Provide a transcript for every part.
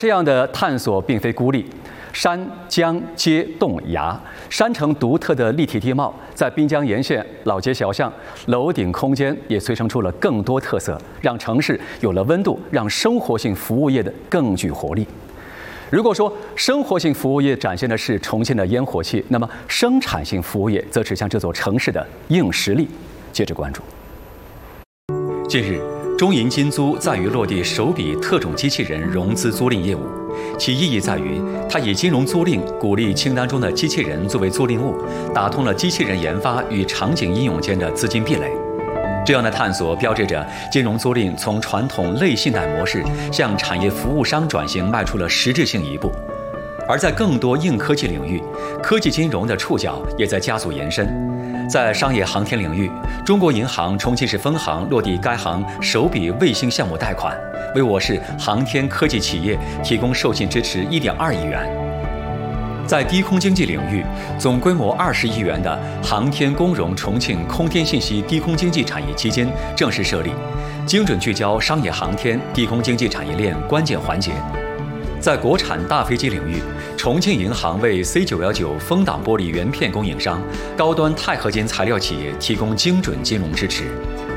这样的探索并非孤立，山江街洞崖，山城独特的立体地貌，在滨江沿线老街小巷、楼顶空间也催生出了更多特色，让城市有了温度，让生活性服务业的更具活力。如果说生活性服务业展现的是重庆的烟火气，那么生产性服务业则指向这座城市的硬实力。接着关注。近日，中银金租在于落地首笔特种机器人融资租赁业务，其意义在于它以金融租赁鼓励清单中的机器人作为租赁物，打通了机器人研发与场景应用间的资金壁垒。这样的探索标志着金融租赁从传统类信贷模式向产业服务商转型迈出了实质性一步。而在更多硬科技领域，科技金融的触角也在加速延伸。在商业航天领域，中国银行重庆市分行落地该行首笔卫星项目贷款，为我市航天科技企业提供授信支持1.2亿元。在低空经济领域，总规模20亿元的航天工融重庆空天信息低空经济产业基金正式设立，精准聚焦商业航天、低空经济产业链关键环节。在国产大飞机领域，重庆银行为 C919 风挡玻璃原片供应商、高端钛合金材料企业提供精准金融支持。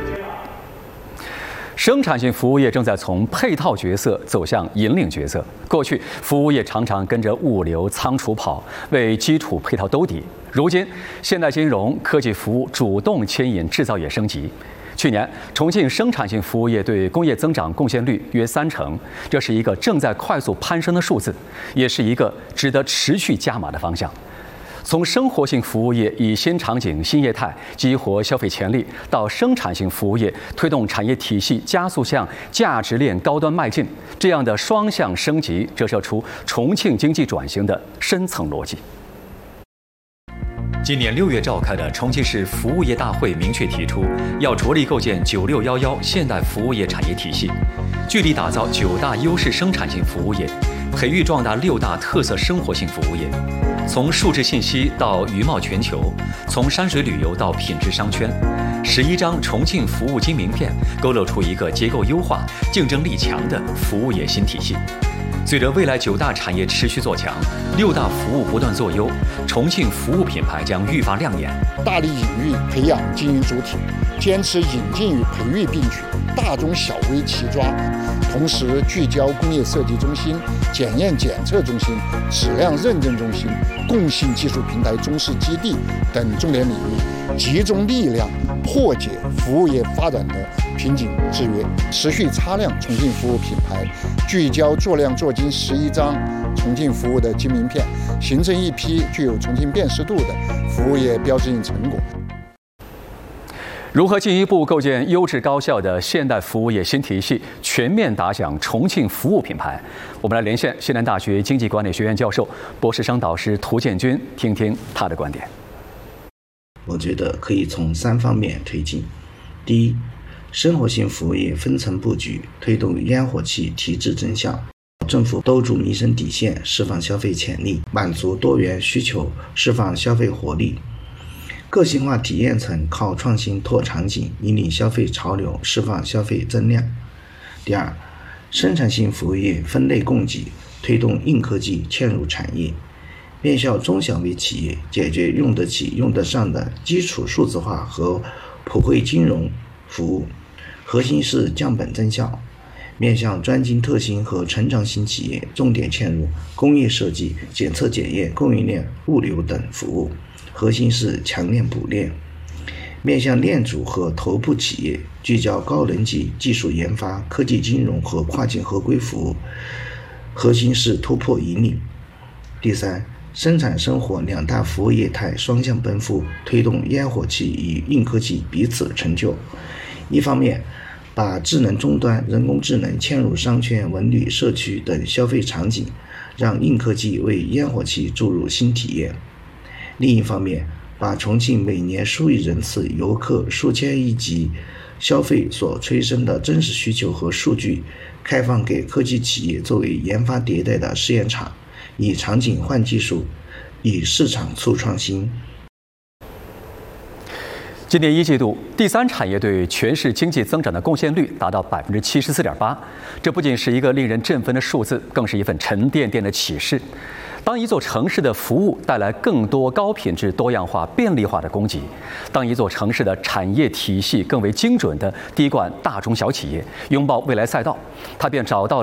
生产性服务业正在从配套角色走向引领角色。过去，服务业常常跟着物流、仓储跑，为基础配套兜底。如今，现代金融、科技服务主动牵引制造业升级。去年，重庆生产性服务业对工业增长贡献率约30%，这是一个正在快速攀升的数字，也是一个值得持续加码的方向。从生活性服务业以新场景、新业态激活消费潜力，到生产性服务业推动产业体系加速向价值链高端迈进，这样的双向升级折射出重庆经济转型的深层逻辑。今年6月召开的重庆市服务业大会明确提出，要着力构建9611现代服务业产业体系，聚力打造9大优势生产性服务业，培育壮大6大特色生活性服务业。从数字信息到余貌全球，从山水旅游到品质商圈，11张重庆服务金名片勾勒出一个结构优化、竞争力强的服务业新体系。随着未来9大产业持续做强，6大服务不断做优，重庆服务品牌将愈发亮眼。 大力引育培养经营主体，坚持引进与培育并举，大中小微齐抓，同时聚焦工业设计中心、检验检测中心、质量认证中心、共性技术平台中试基地等重点领域，集中力量破解服务业发展的瓶颈制约，持续擦亮重庆服务品牌，聚焦做量做精11张重庆服务的金名片，形成一批具有重庆辨识度的服务业标志性成果。 如何进一步构建优质高效的现代服务业新体系，全面打响重庆服务品牌？我们来连线西南大学经济管理学院教授、博士生导师涂建军，听听他的观点。 我觉得可以从3方面推进。第一，生活性服务业分层布局，推动烟火气提质增效。政府兜住民生底线，释放消费潜力，满足多元需求，释放消费活力。个性化体验层靠创新拓场景，引领消费潮流，释放消费增量。第二，生产性服务业分类供给，推动硬科技嵌入产业，面向中小微企业，解决用得起、用得上的基础数字化和普惠金融服务，核心是降本增效。面向专精特新和成长型企业，重点嵌入工业设计、检测检验、供应链、物流等服务，核心是强链补链。面向链主和头部企业，聚焦高能级技术研发、科技金融和跨境合规服务，核心是突破引领。第三，生产生活2大服务业态双向奔赴，推动烟火气与硬科技彼此成就。一方面，把智能终端、人工智能嵌入商圈、文旅、社区等消费场景，让硬科技为烟火气注入新体验。另一方面，把重庆每年数亿人次游客、数千亿级消费所催生的真实需求和数据，开放给科技企业作为研发迭代的试验场，以场景换技术，以市场促创新。 今年一季度，第三产业对全市经济增长的贡献率达到74.8%，这不仅是一个令人振奋的数字，更是一份沉甸甸的启示。当一座城市的服务带来更多高品质、多样化、便利化的供给，当一座城市的产业体系更为精准地滴灌大中小企业，拥抱未来赛道，它便找到了